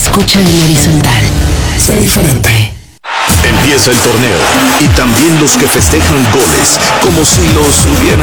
Escucha en horizontal. Sé diferente. Empieza el torneo y también los que festejan goles como si los hubieran